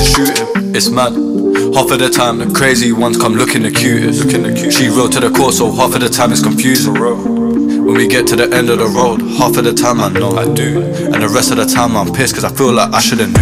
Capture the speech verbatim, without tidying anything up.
to shoot him. It's mad. Half of the time the crazy ones come looking the cutest. Looking the cutest. She wrote to the court, so half of the time it's confusing. When we get to the end of the road, half of the time I know I do, and the rest of the time I'm pissed cause I feel like I should've knew.